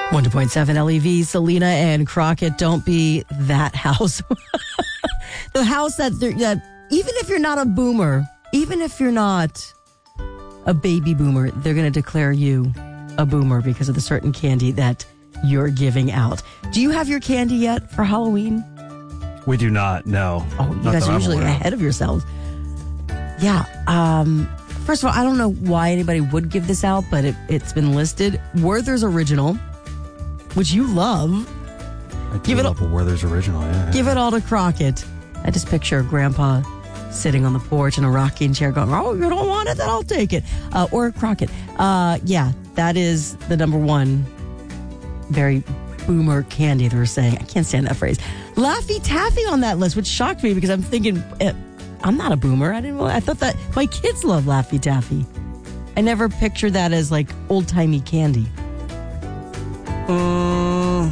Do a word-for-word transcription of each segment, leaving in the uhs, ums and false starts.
one point seven L E V, Selena and Crockett. Don't be that house. The house that, that, even if you're not a boomer, even if you're not a baby boomer, they're going to declare you a boomer because of the certain candy that you're giving out. Do you have your candy yet for Halloween? We do not, no. Oh, you Not guys that are I'm usually aware of. ahead of yourselves. Yeah. Um, first of all, I don't know why anybody would give this out, but it, it's been listed. Werther's Original, which you love. I do Give it love a Werther's Original, yeah. Give it all to Crockett. I just picture Grandpa sitting on the porch in a rocking chair going, oh, you don't want it, then I'll take it. Uh, or Crockett. Uh, yeah, that is the number one very boomer candy they were saying. I can't stand that phrase. Laffy Taffy on that list, which shocked me because I'm thinking, eh, I'm not a boomer. I didn't. I thought that my kids love Laffy Taffy. I never pictured that as like old-timey candy. Uh,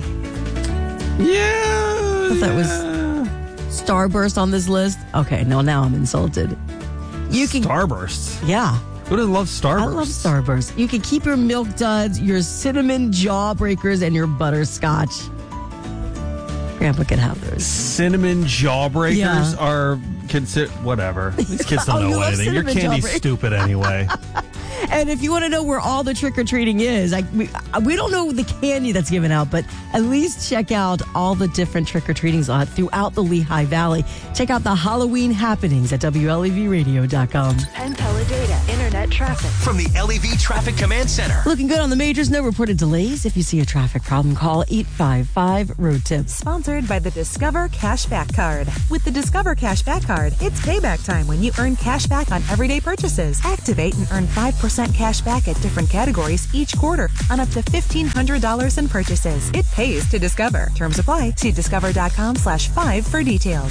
yeah. I thought that was Starburst on this list. Okay, no, now I'm insulted. You can, Starbursts. yeah. Who doesn't love Starbursts? I love Starburst. You can keep your Milk Duds, your cinnamon jawbreakers, and your butterscotch. Grandpa can have those. Cinnamon jawbreakers Yeah. are consider whatever. These kids don't Oh, you know love anything. Your cinnamon candy's jawbreak- stupid anyway. And if you want to know where all the trick-or-treating is, like we, we don't know the candy that's given out, but at least check out all the different trick-or-treatings uh, throughout the Lehigh Valley. Check out the Halloween happenings at W L E V radio dot com. and Teledata Internet traffic. From the L E V Traffic Command Center. Looking good on the majors. No reported delays. If you see a traffic problem, call eight five five, road tips. Sponsored by the Discover Cashback Card. With the Discover Cashback Card, it's payback time when you earn cash back on everyday purchases. Activate and earn five percent cash back at different categories each quarter on up to fifteen hundred dollars in purchases. It pays to Discover. Terms apply. See discover.com slash five for details.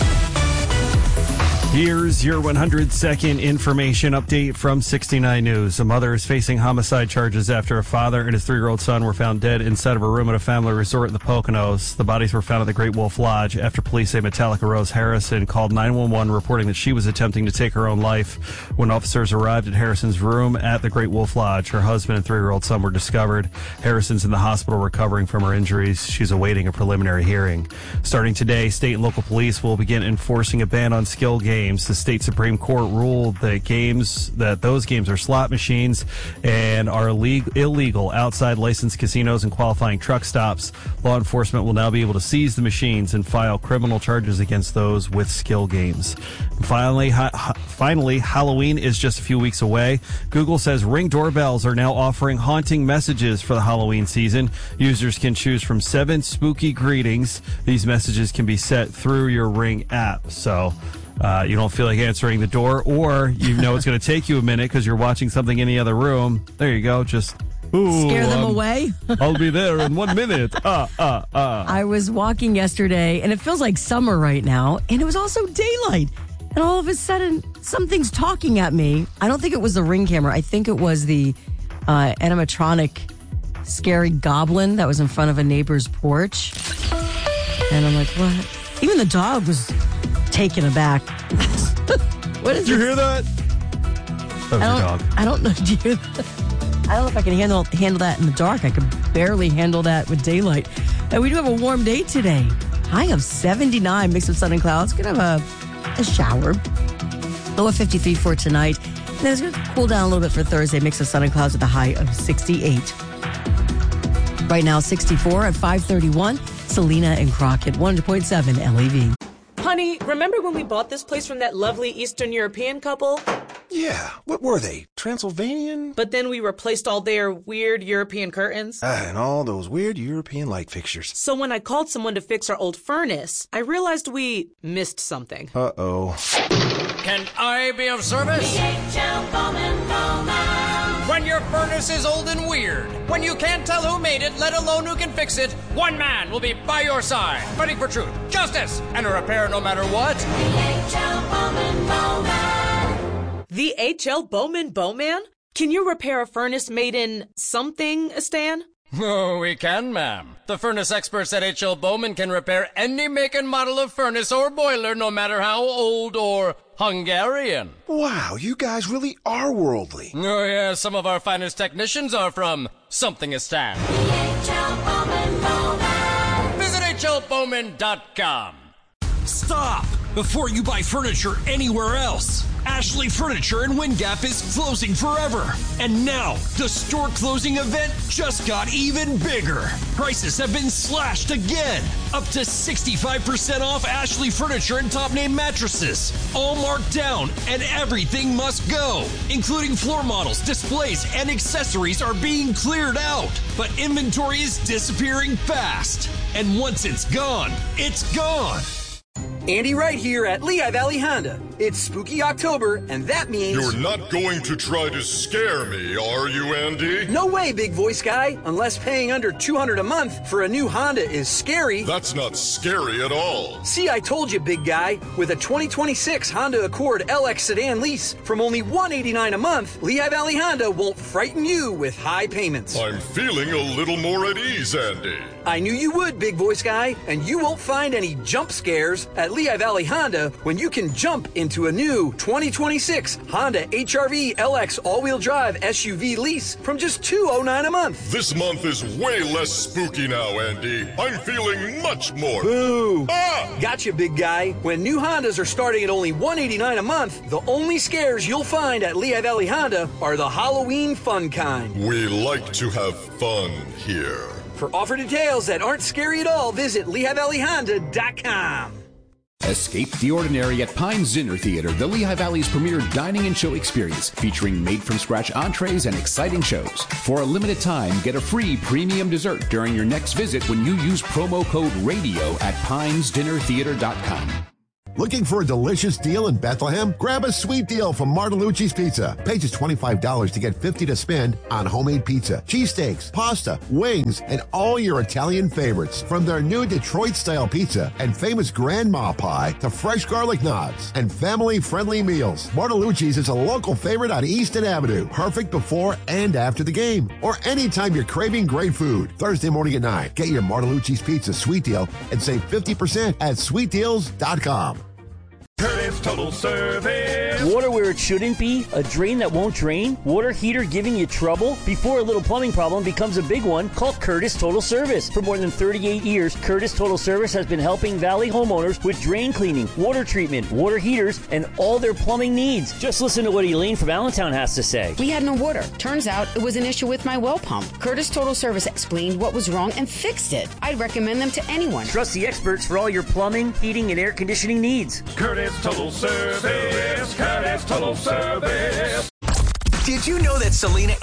Here's your one hundred second information update from sixty-nine News. A mother is facing homicide charges after a father and his three-year-old son were found dead inside of a room at a family resort in the Poconos. The bodies were found at the Great Wolf Lodge after police say Metallica Rose Harrison called nine one one reporting that she was attempting to take her own life. When officers arrived at Harrison's room at the Great Wolf Lodge, her husband and three-year-old son were discovered. Harrison's in the hospital recovering from her injuries. She's awaiting a preliminary hearing. Starting today, state and local police will begin enforcing a ban on skill games. The state Supreme Court ruled that games that those games are slot machines and are illegal, illegal outside licensed casinos and qualifying truck stops. Law enforcement will now be able to seize the machines and file criminal charges against those with skill games. And finally, ha- finally, Halloween is just a few weeks away. Google says Ring doorbells are now offering haunting messages for the Halloween season. Users can choose from seven spooky greetings. These messages can be set through your Ring app. So Uh, you don't feel like answering the door, or you know it's going to take you a minute because you're watching something in the other room. There you go. Just ooh, Scare them um, away. I'll be there in one minute. Ah, ah, ah. I was walking yesterday, and it feels like summer right now, and it was also daylight. And all of a sudden, something's talking at me. I don't think it was the Ring camera. I think it was the uh, animatronic scary goblin that was in front of a neighbor's porch. And I'm like, what? Even the dog was taken aback. What is Did you it? hear that? That was I your don't, dog. I don't know. Do you hear that? I don't know if I can handle handle that in the dark. I could barely handle that with daylight. And we do have a warm day today. High of seventy-nine, mixed with sun and clouds. Gonna have a, a shower. Low of fifty-three for tonight. And then it's gonna cool down a little bit for Thursday, mixed with sun and clouds with a high of sixty-eight. Right now, sixty-four at five thirty-one. Selena and Crockett, one hundred point seven L E V. Honey, remember when we bought this place from that lovely Eastern European couple? Yeah, what were they? Transylvanian? But then we replaced all their weird European curtains. Ah, and all those weird European light fixtures. So when I called someone to fix our old furnace, I realized we missed something. Uh-oh. Can I be of service? The H L Bowman Bowman. When your furnace is old and weird, when you can't tell who made it, let alone who can fix it, one man will be by your side, fighting for truth, justice, and a repair no matter what. The H L Bowman Bowman. The H L Bowman Bowman? Can you repair a furnace made in something, Stan? Oh, we can, ma'am. The furnace experts at H L Bowman can repair any make and model of furnace or boiler, no matter how old or Hungarian. Wow, you guys really are worldly. Oh, yeah, some of our finest technicians are from something-istan. The H L H L Bowman dot com. Stop! Before you buy furniture anywhere else, Ashley Furniture in Wind Gap is closing forever. And now, the store closing event just got even bigger. Prices have been slashed again. Up to sixty-five percent off Ashley Furniture and top name mattresses. All marked down, and everything must go. Including floor models, displays, and accessories are being cleared out. But inventory is disappearing fast. And once it's gone, it's gone. Andy Wright here at Lehigh Valley Honda. It's spooky October, and that means... You're not going to try to scare me, are you, Andy? No way, big voice guy. Unless paying under two hundred dollars a month for a new Honda is scary. That's not scary at all. See, I told you, big guy. With a twenty twenty-six Honda Accord L X sedan lease from only one hundred eighty-nine dollars a month, Lehigh Valley Honda won't frighten you with high payments. I'm feeling a little more at ease, Andy. I knew you would, big voice guy, and you won't find any jump scares at Lehigh Valley Honda when you can jump into a new twenty twenty-six Honda H R V L X all-wheel drive S U V lease from just two hundred nine dollars a month. This month is way less spooky now, Andy. I'm feeling much more. Boo! Ah! Gotcha, big guy. When new Hondas are starting at only one hundred eighty-nine dollars a month, the only scares you'll find at Lehigh Valley Honda are the Halloween fun kind. We like to have fun here. For offer details that aren't scary at all, visit Lehigh Valley Honda dot com. Escape the ordinary at Pines Dinner Theater, the Lehigh Valley's premier dining and show experience, featuring made-from-scratch entrees and exciting shows. For a limited time, get a free premium dessert during your next visit when you use promo code RADIO at pines dinner theater dot com. Looking for a delicious deal in Bethlehem? Grab a sweet deal from Martellucci's Pizza. Pay just twenty-five dollars to get fifty dollars to spend on homemade pizza, cheesesteaks, pasta, wings, and all your Italian favorites. From their new Detroit-style pizza and famous grandma pie to fresh garlic knots and family-friendly meals. Martellucci's is a local favorite on Easton Avenue. Perfect before and after the game, or anytime you're craving great food. Thursday morning at nine. Get your Martellucci's Pizza sweet deal and save fifty percent at sweet deals dot com. Curtis Total Service. Water where it shouldn't be? A drain that won't drain? Water heater giving you trouble? Before a little plumbing problem becomes a big one, call Curtis Total Service. For more than thirty-eight years, Curtis Total Service has been helping Valley homeowners with drain cleaning, water treatment, water heaters, and all their plumbing needs. Just listen to what Elaine from Allentown has to say. We had no water. Turns out it was an issue with my well pump. Curtis Total Service explained what was wrong and fixed it. I'd recommend them to anyone. Trust the experts for all your plumbing, heating, and air conditioning needs. Curtis Total Service. Curtis Total Service. Did you know that Selena